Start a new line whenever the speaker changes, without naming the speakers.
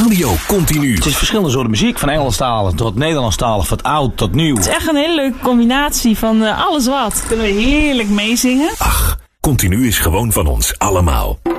Radio Continu.
Het is verschillende soorten muziek, van Engelstalig tot Nederlandstalig, van oud tot nieuw.
Het is echt een hele leuke combinatie van alles wat. Kunnen we heerlijk meezingen.
Ach, Continu is gewoon van ons allemaal.